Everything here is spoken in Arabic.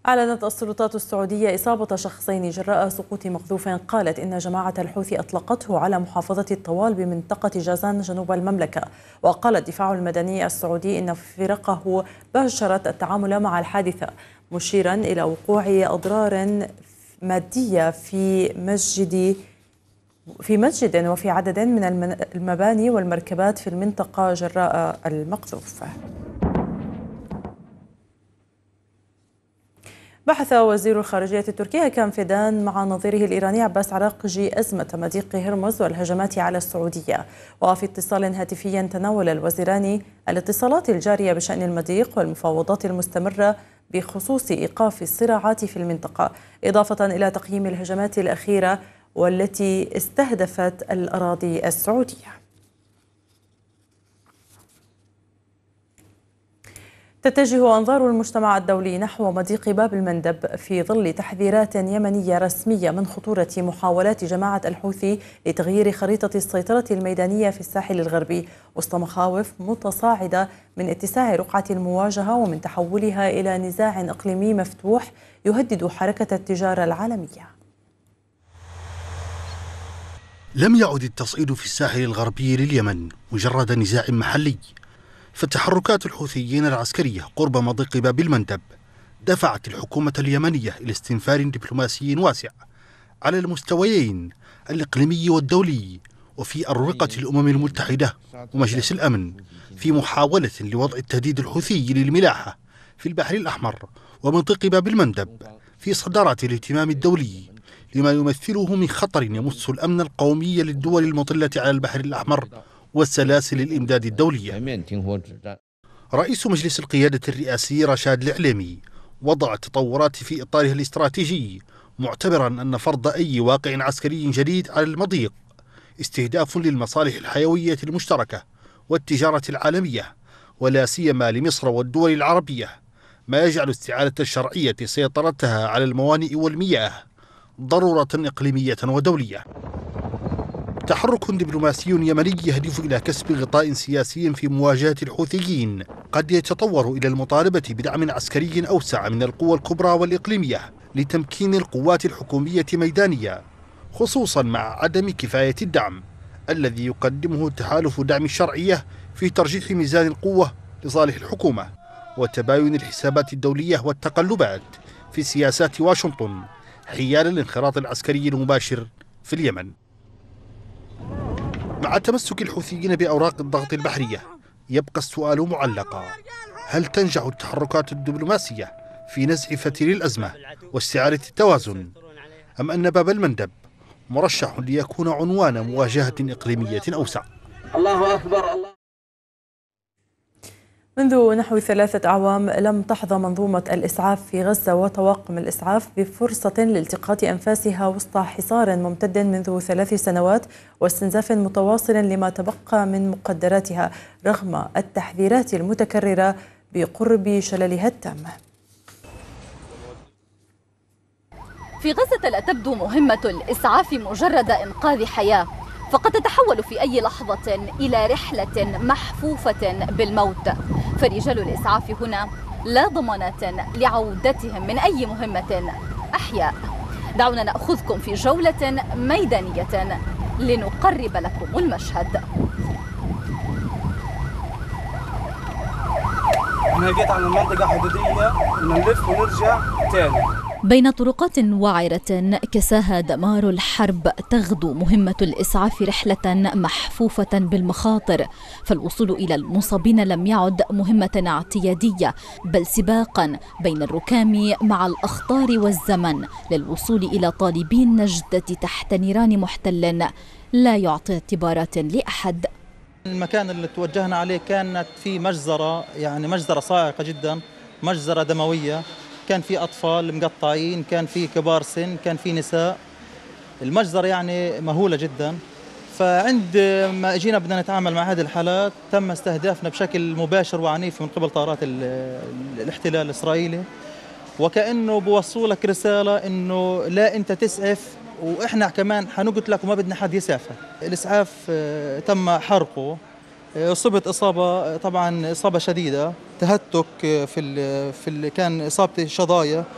أعلنت السلطات السعودية إصابة شخصين جراء سقوط مقذوف قالت إن جماعة الحوثي أطلقته على محافظة الطوال بمنطقة جازان جنوب المملكة. وقال الدفاع المدني السعودي إن فرقه باشرت التعامل مع الحادثة، مشيرا إلى وقوع أضرار مادية في مسجد وفي عدد من المباني والمركبات في المنطقة جراء المقذوف. بحث وزير الخارجية التركي هكام فيدان مع نظيره الإيراني عباس عراقجي أزمة مضيق هرمز والهجمات على السعودية. وفي اتصال هاتفي تناول الوزيران الاتصالات الجارية بشأن المضيق والمفاوضات المستمرة بخصوص إيقاف الصراعات في المنطقة، إضافة إلى تقييم الهجمات الأخيرة والتي استهدفت الأراضي السعودية. تتجه أنظار المجتمع الدولي نحو مضيق باب المندب في ظل تحذيرات يمنية رسمية من خطورة محاولات جماعة الحوثي لتغيير خريطة السيطرة الميدانية في الساحل الغربي، وسط مخاوف متصاعدة من اتساع رقعة المواجهة ومن تحولها إلى نزاع إقليمي مفتوح يهدد حركة التجارة العالمية. لم يعد التصعيد في الساحل الغربي لليمن مجرد نزاع محلي، فتحركات الحوثيين العسكرية قرب مضيق باب المندب دفعت الحكومة اليمنية إلى استنفار دبلوماسي واسع على المستويين الإقليمي والدولي وفي أروقة الأمم المتحدة ومجلس الأمن، في محاولة لوضع التهديد الحوثي للملاحة في البحر الأحمر ومنطقة باب المندب في صدارة الاهتمام الدولي، لما يمثله من خطر يمس الأمن القومي للدول المطلة على البحر الأحمر والسلاسل الإمداد الدولية. رئيس مجلس القيادة الرئاسي رشاد العليمي وضع التطورات في إطارها الاستراتيجي، معتبرا أن فرض أي واقع عسكري جديد على المضيق استهداف للمصالح الحيوية المشتركة والتجارة العالمية، ولا سيما لمصر والدول العربية، ما يجعل استعادة الشرعية سيطرتها على الموانئ والمياه ضرورة إقليمية ودولية. تحرك دبلوماسي يمني يهدف إلى كسب غطاء سياسي في مواجهة الحوثيين قد يتطور إلى المطالبة بدعم عسكري أوسع من القوى الكبرى والإقليمية لتمكين القوات الحكومية ميدانية، خصوصا مع عدم كفاية الدعم الذي يقدمه تحالف دعم الشرعية في ترجيح ميزان القوة لصالح الحكومة وتباين الحسابات الدولية والتقلبات في سياسات واشنطن حيال الانخراط العسكري المباشر في اليمن. مع تمسك الحوثيين بأوراق الضغط البحرية يبقى السؤال معلقا: هل تنجح التحركات الدبلوماسية في نزع فتيل الأزمة واستعادة التوازن، أم أن باب المندب مرشح ليكون عنوان مواجهة إقليمية أوسع؟ الله أكبر. الله. منذ نحو 3 أعوام لم تحظى منظومة الإسعاف في غزة وطواقم الإسعاف بفرصة لالتقاط أنفاسها وسط حصار ممتد منذ 3 سنوات واستنزاف متواصل لما تبقى من مقدراتها، رغم التحذيرات المتكررة بقرب شللها التام. في غزة لا تبدو مهمة الإسعاف مجرد إنقاذ حياة، فقد تتحول في أي لحظة إلى رحلة محفوفة بالموت، فرجال الإسعاف هنا لا ضمانات لعودتهم من أي مهمة أحياء. دعونا نأخذكم في جولة ميدانية لنقرب لكم المشهد. أنا جيت على المنطقة حدودية، نلف ونرجع تاني. بين طرقات وعرة كساها دمار الحرب تغدو مهمة الإسعاف رحلة محفوفة بالمخاطر، فالوصول إلى المصابين لم يعد مهمة اعتيادية بل سباقا بين الركام مع الأخطار والزمن للوصول إلى طالبي النجدة تحت نيران محتل لا يعطي اعتبارات لأحد. المكان اللي توجهنا عليه كانت في مجزرة، يعني مجزرة صاعقة جدا، مجزرة دموية، كان في أطفال مقطعين، كان في كبار سن، كان في نساء، المجزرة يعني مهولة جدا. فعند ما اجينا بدنا نتعامل مع هذه الحالات تم استهدافنا بشكل مباشر وعنيف من قبل طائرات الاحتلال الإسرائيلي، وكأنه بوصولك رسالة إنه لا أنت تسعف وإحنا كمان حنقتلك وما بدنا حد يسعفك. الإسعاف تم حرقه، أصبت إصابة طبعا إصابة شديدة، تهتك كان إصابتي شظايا.